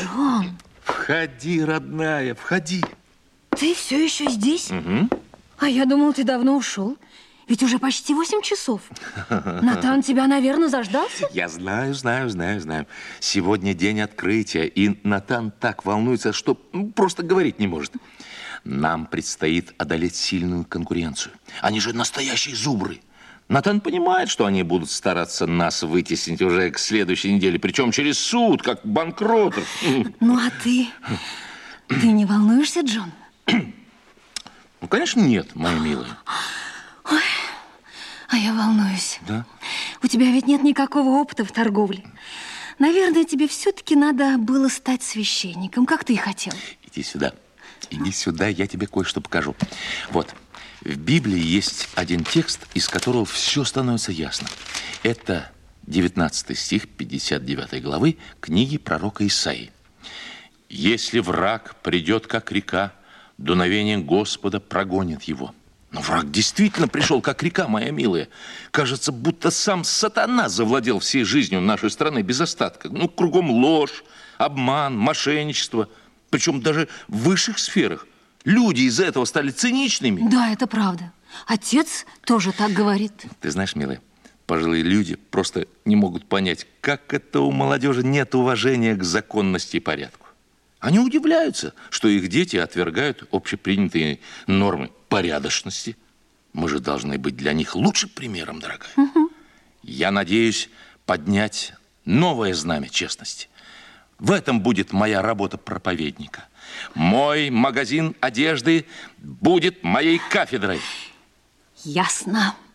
Джон. Входи, родная, входи. Ты все еще здесь? Угу. А я думал, ты давно ушел. Ведь уже почти 8 часов. Натан тебя, наверное, заждался? Я знаю. Сегодня день открытия, и Натан так волнуется, что просто говорить не может. Нам предстоит одолеть сильную конкуренцию. Они же настоящие зубры. Натан понимает, что они будут стараться нас вытеснить уже к следующей неделе, причем через суд, как банкротов. Ну, а ты? Ты не волнуешься, Джон? Ну, конечно, нет, моя милая. Ой, а я волнуюсь. Да? У тебя ведь нет никакого опыта в торговле. Наверное, тебе все-таки надо было стать священником, как ты и хотел. Иди сюда, я тебе кое-что покажу. Вот, в Библии есть один текст, из которого все становится ясно. Это 19 стих 59 главы книги пророка Исаии. «Если враг придет, как река, дуновение Господа прогонит его». Но враг действительно пришел, как река, моя милая. Кажется, будто сам сатана завладел всей жизнью нашей страны без остатка. Ну, кругом ложь, обман, мошенничество. Причем даже в высших сферах. Люди из-за этого стали циничными. Да, это правда. Отец тоже так говорит. Ты знаешь, милая, пожилые люди просто не могут понять, как это у молодежи нет уважения к законности и порядку. Они удивляются, что их дети отвергают общепринятые нормы порядочности. Мы же должны быть для них лучшим примером, дорогая. Угу. Я надеюсь поднять новое знамя честности. В этом будет моя работа проповедника. Мой магазин одежды будет моей кафедрой. Ясно.